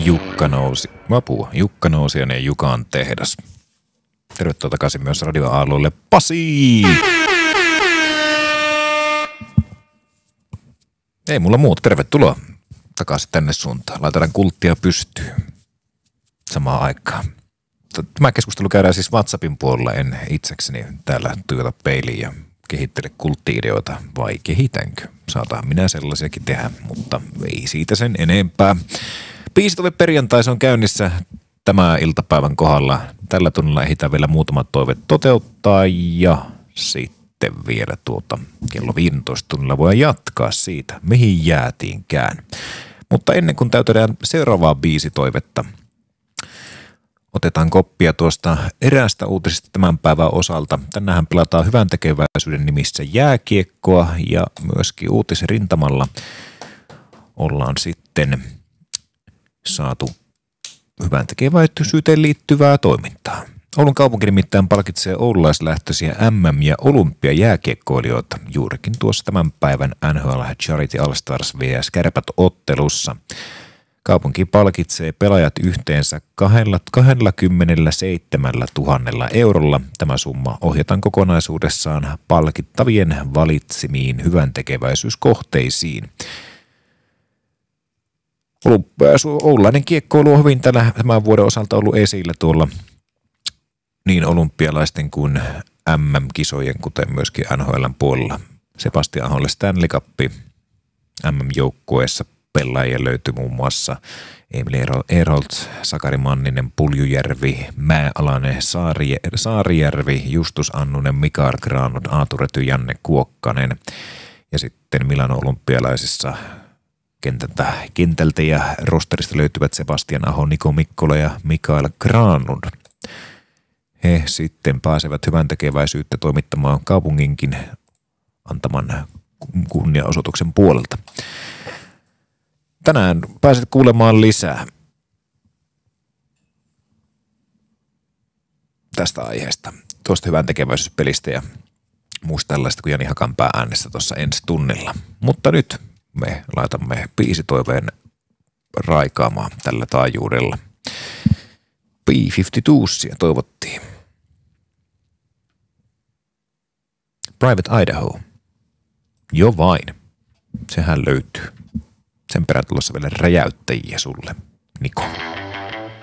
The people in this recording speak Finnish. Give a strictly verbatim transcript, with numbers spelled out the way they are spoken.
Jukka nousi, vapua, Jukka Nousiainen ja Jukan tehdas. Tervetuloa takaisin myös radioaalloille, Pasi! Ei mulla muuta, tervetuloa takaisin tänne suuntaan. Laitetaan kulttia pystyyn samaan aikaan. Tämä keskustelu käydään siis WhatsAppin puolella, en itsekseni täällä tuijota peiliin ja kehittele kultti-ideoita, vai kehitänkö? Saataan minä sellaisiakin tehdä, mutta ei siitä sen enempää. Biisitoive perjantai, se on käynnissä tämä iltapäivän kohdalla. Tällä tunnilla ehditään vielä muutamat toiveet toteuttaa ja sitten vielä tuota kello viisitoista tunnilla voidaan jatkaa siitä, mihin jäätiinkään. Mutta ennen kuin täytetään seuraavaa biisitoivetta, otetaan koppia tuosta eräästä uutisesta tämän päivän osalta. Tänäänhän pelataan hyvän tekeväisyyden nimissä jääkiekkoa ja myöskin uutisrintamalla ollaan sitten saatu hyvän tekeväisyyteen liittyvää toimintaa. Oulun kaupunki nimittäin palkitsee oululaislähtöisiä M M- ja olympiajääkiekkoilijoita juurikin tuossa tämän päivän N H L Charity All Stars vs Kärpät-ottelussa. Kaupunki palkitsee pelaajat yhteensä kaksikymmentäseitsemän tuhatta eurolla. Tämä summa ohjataan kokonaisuudessaan palkittavien valitsimiin hyväntekeväisyyskohteisiin. Oululainen kiekkoilu on hyvin tällä, tämän vuoden osalta ollut esillä tuolla niin olympialaisten kuin M M-kisojen, kuten myöskin N H L:n puolella. Sebastian Aholle Stanley Cup M M-joukkueessa pelaajia löytyi muun muassa Emil Erholtz, Sakari Manninen, Puljujärvi, Määalainen, Saarijärvi, Justus Annunen, Mikael Granlund, Aatu Räty, Janne Kuokkanen ja sitten Milano olympialaisissa kentältä, kentältä ja rosterista löytyvät Sebastian Aho, Niko Mikkola ja Mikael Granlund. He sitten pääsevät hyvän tekeväisyyttä toimittamaan kaupunginkin antaman kunniaosoituksen puolelta. Tänään pääset kuulemaan lisää tästä aiheesta, tuosta hyvän tekeväisyyspelistä ja muusta tällaista kuin Jani Hakanpää äänessä tuossa ensi tunnilla. Mutta nyt me laitamme biisitoiveen raikaamaan tällä taajuudella. B viisikymmentäkaksi toivottiin. Private Idaho. Jo vain. Sehän löytyy. Sen perään tulossa vielä räjäyttäjiä sulle, Niko.